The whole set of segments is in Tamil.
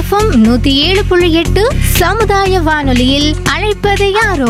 எஃப்எம் 107.8 சமுதாய வானொலியில் அழைப்பது யாரோ.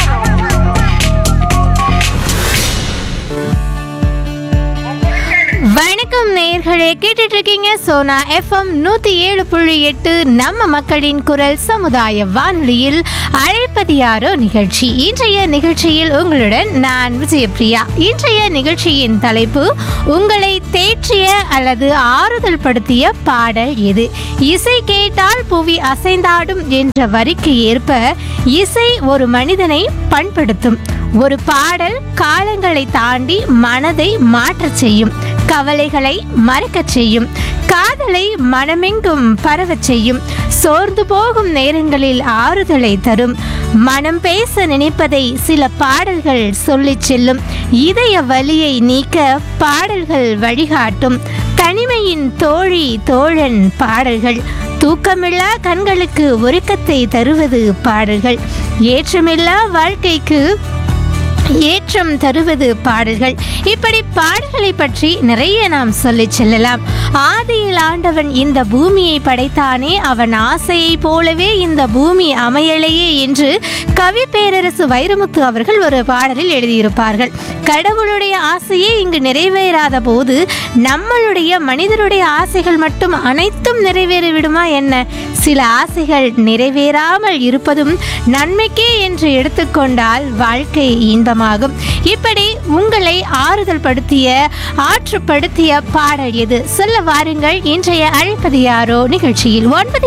வணக்கம் நேயர்களே, கேட்டுட்டு இருக்கீங்க சோனா எஃப்எம் 107.8 நம்ம மக்களின் குரல் சமுதாய வானொலியில் அழைப்பது யாரோ நிகழ்ச்சி. இன்றைய நிகழ்ச்சியில் உங்களுடன் நான் விஜயபிரியா. இன்றைய நிகழ்ச்சியின் தலைப்பு, உங்களை தேற்றிய அல்லது ஆறுதல் படுத்திய பாடல் எது? இசை கேட்டால் புவி அசைந்தாடும் என்ற வரிக்கு ஏற்ப இசை ஒரு மனிதனை பண்படுத்தும். ஒரு பாடல் காலங்களை தாண்டி மனதை மாற்றச் செய்யும், கவலைகளை மறக்கச் செய்யும், காதலை மனமெங்கும் பரவச் செய்யும், சோர்ந்து போகும் நேரங்களில் ஆறுதலை தரும். மனம் பேச நினைப்பதை சில பாடல்கள் சொல்லிச் செல்லும். இதய வலியை நீக்க பாடல்கள் வழிகாட்டும். தனிமையின் தோழி தோழன் பாடல்கள். தூக்கமில்லா கண்களுக்கு உறக்கத்தை தருவது பாடல்கள். ஏற்றமில்லா வாழ்க்கைக்கு ஏற்றம் தருவது பாடல்கள். இப்படி பாடல்களை பற்றி நிறைய நாம் சொல்லி செல்லலாம். ஆதியில் ஆண்டவன் இந்த பூமியை படைத்தானே, அவன் ஆசையை போலவே இந்த பூமி அமையலையே என்று கவி பேரரசு வைரமுத்து அவர்கள் ஒரு பாடலில் எழுதியிருப்பார்கள். கடவுளுடைய ஆசையே இங்கு நிறைவேறாத போது நம்மளுடைய மனிதருடைய ஆசைகள் மட்டும் அனைத்தும் நிறைவேறிவிடுமா என்ன? சில ஆசைகள் நிறைவேறாமல் இருப்பதும் நன்மைக்கே என்று எடுத்துக்கொண்டால் வாழ்க்கை இன்பமாகும். இப்படி உங்களை ஆறுதல் படுத்திய ஆற்றுப்படுத்திய பாடல் எது? சொல்ல வாருங்கள். இன்றைய அழைப்பது யாரோ நிகழ்ச்சியில்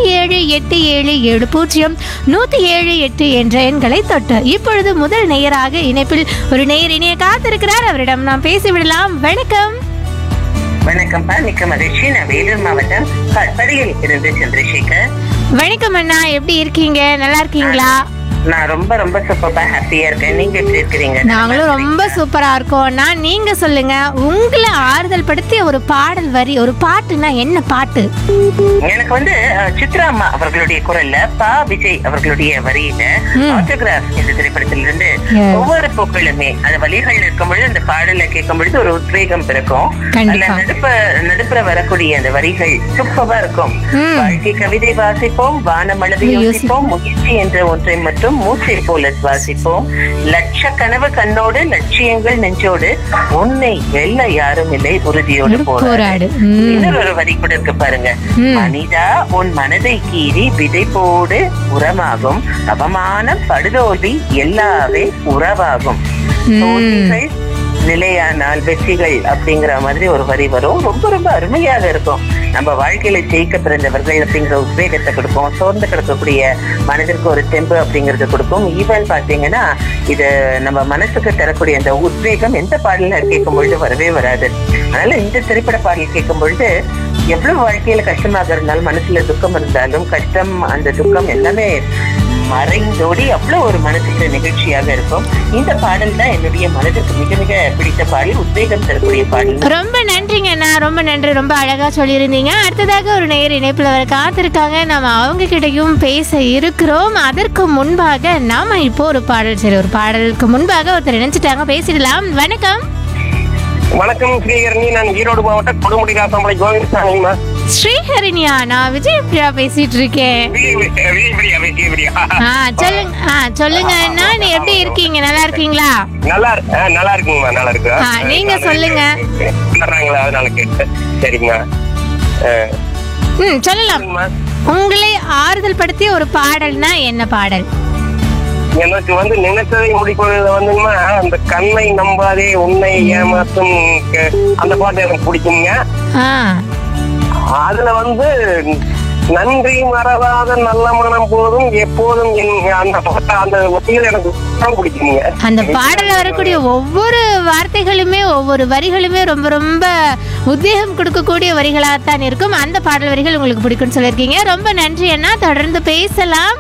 9787070178 என்ற எண்களை தொட்டு இப்பொழுது முதல் நேயராக இணைப்பில் ஒரு நேயர் இணைய காத்திருக்கிறார். அவரிடம் நாம் பேசிவிடலாம். வணக்கம். வணக்கம். மிக்க மகிழ்ச்சி. நான் வேலூர் மாவட்டம் கற்படியில் இருந்து சந்திரசேகர். வணக்கம் அண்ணா, எப்படி இருக்கீங்க? நல்லா இருக்கீங்களா? நான் ரொம்ப ரொம்ப சூப்பரா ஹாப்பியா இருக்கேன். நீங்க எப்படி இருக்கிறீங்க? நாங்களும் ரொம்ப சூப்பரா இருக்கோம் அண்ணா. நீங்க சொல்லுங்க, உங்களை ஆறுதல் படுத்திய ஒரு பாடல் வரி, ஒரு பாட்டுனா என்ன பாட்டு? எனக்கு வந்து சித்ரா அம்மா அவர்களுடைய குரல்ல பா விஜய் அவர்களுடைய வரியில ஆட்டோகிராஃப் இந்த திரைப்படத்திலிருந்து ஒவ்வொரு பூக்களுமே அந்த வழிகள் இருக்கும் பொழுது அந்த பாடலை கேட்கும் பொழுது ஒரு உத்வேகம் பிறக்கும். அதுல நடுப்புற வரக்கூடிய அந்த வரிகள் சூப்பரா இருக்கும். வாழ்க்கை கவிதை வாசிப்போம், வானமளவை யோசிப்போம், முயற்சி என்ற ஒன்றை மற்றும் மூச்சை போல சுவாசிப்போம், லட்ச கனவு கண்ணோடு, லட்சியங்கள் நெஞ்சோடு, உன்னை வெல்ல யாரும் இல்லை, உறுதியோடு போராடு. இன்னொரு வரி கூட இருக்கு பாருங்க. மனிதா உன் மனதை கீறி விதை போடு உரமாகும், அவமானம் படுதோல்வி எல்லாவே உறவாகும், தோல்விகள் நிலையானால் வெற்றிகள் அப்படிங்கிற மாதிரி ஒரு வரி வரும். ரொம்ப ரொம்ப அருமையாக இருக்கும். நம்ம வாழ்க்கையில ஜெயிக்க பிறந்தவர்கள் அப்படிங்கிற உத்வேகத்தை கொடுக்கும். சோர்ந்து கிடக்கக்கூடிய மனதிற்கு ஒரு தெம்பு அப்படிங்கறது கொடுக்கும். ஈவன் பாத்தீங்கன்னா இது நம்ம மனசுக்கு தரக்கூடிய அந்த உத்வேகம் எந்த பாடல கேட்கும் பொழுது வரவே வராது. அதனால இந்த திரைப்பட பாடல் கேட்கும் பொழுது எவ்வளவு வாழ்க்கையில கஷ்டமாக இருந்தாலும், மனசுல துக்கம் இருந்தாலும், கஷ்டம் அந்த துக்கம் எல்லாமே மறைந்தோடி அவ்வளவு ஒரு மனசுக்கு நிகழ்ச்சியாக இருக்கும். இந்த பாடல் தான் என்னுடைய மனதிற்கு மிக மிக பிடித்த பாடல், உத்வேகம் தரக்கூடிய பாடல். ரொம்ப நன்றிங்க அண்ணா, ரொம்ப நன்றி. ரொம்ப அழகா சொல்லியிருந்தீங்க. அடுத்ததாக ஒரு நேயர் இணைப்புல வர காத்திருக்காங்க. நம்ம அவங்க கிட்டையும் பேச இருக்கிறோம். அதற்கு முன்பாக நாம இப்போ ஒரு பாடலுக்கு முன்பாக ஒருத்தர் நினைச்சிட்டாங்க, பேசிடலாம். வணக்கம். வணக்கம் ஸ்ரீஹரணி. நான் ஈரோடு மாவட்டம் கொடுமுடி ராசமலை கோவிந்தசாமிமா. ஸ்ரீஹரணியா? நான் விஜயபிரியா பேசிட்டு இருக்கேன். சொல்லுங்க அண்ணா, நீ எப்படி இருக்கீங்க? நல்லா இருக்கீங்களா? நல்லா இருக்குங்கம்மா, நல்லா இருக்கு. நீங்க சொல்லுங்க. அதனால கேட்டேன். சரிங்கம்மா, சொல்லலாம். உங்களை ஆறுதல் படுத்திய ஒரு பாடல்னா என்ன பாடல்? எனக்கு வந்து நினைத்ததை முடிப்பது வந்துங்கம்மா, அந்த கண்ணை நம்பாதே உன்னை ஏமாற்றும் அந்த பாட்டு எனக்கு பிடிக்குங்க. அதுல வந்து நன்றி மறவாத நல்ல மனம் போதும் எப்போதும் அந்த வரிகள் எனக்கு பிடிக்குங்க. அந்த பாடல வரக்கூடிய ஒவ்வொரு வார்த்தைகளுமே ஒவ்வொரு வரிகளுமே ரொம்ப ரொம்ப உத்வேகம் கொடுக்கக்கூடிய வரிகளாகத்தான் இருக்கும். அந்த பாடல் வரிகள் உங்களுக்கு பிடிக்கும்னு சொல்லியிருக்கீங்க. ரொம்ப நன்றி அண்ணா, தொடர்ந்து பேசலாம்.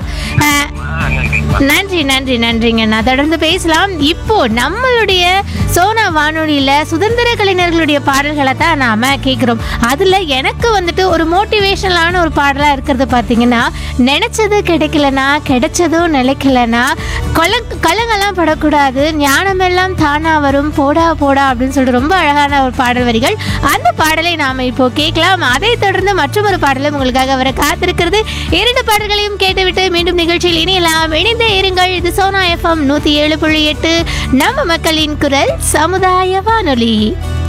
நன்றிங்கண்ணா, தொடர்ந்து பேசலாம். இப்போ நம்மளுடைய சோனா வானொலியில சுதந்திர கலைஞர்களுடைய பாடல்களை தான் நாம கேட்கிறோம். அதுல எனக்கு வந்துட்டு ஒரு மோட்டிவேஷனலான ஒரு பாடல் பாடலா இருக்கிறது பார்த்தீங்கன்னா, நினைச்சது கிடைக்கலனா கிடைச்சதும் நிலைக்கலனா கலங்கெல்லாம் படக்கூடாது, ஞானமெல்லாம் தானா வரும், போடா போடா அப்படின்னு சொல்லிட்டு ரொம்ப அழகான ஒரு பாடல் வரிகள். அந்த பாடலை நாம இப்போ கேட்கலாம். அதை தொடர்ந்து மற்றொரு பாடலும் உங்களுக்காக வர காத்திருக்கிறது. 2 பாடல்களையும் கேட்டுவிட்டு மீண்டும் நிகழ்ச்சியில் இணையலாம். இணைந்தே இருங்கள். இது சோனா FM 107.8 நம்ம மக்களின் குரல் சமுதாய வானொலி.